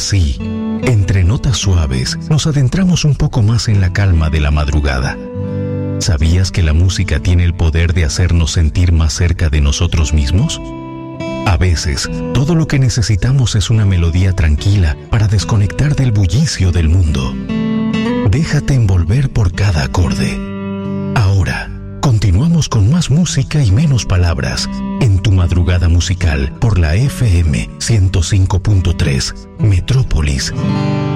así, entre notas suaves, nos adentramos un poco más en la calma de la madrugada. ¿Sabías que la música tiene el poder de hacernos sentir más cerca de nosotros mismos? A veces, todo lo que necesitamos es una melodía tranquila para desconectar del bullicio del mundo. Déjate envolver por cada acorde. Ahora, continuamos con más música y menos palabras en tu madrugada musical por la FM 105.3 Metrópolis.